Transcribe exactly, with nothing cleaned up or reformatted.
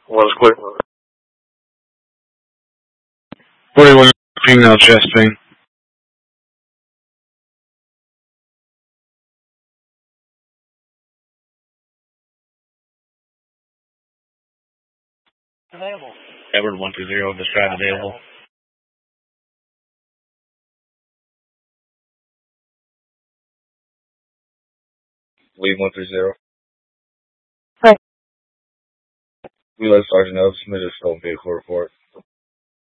Was quick. forty-one female chest pain. Available. Edward one two zero, describe available. Lead one three zero. Right. We let Sergeant know, submitted a stolen vehicle report.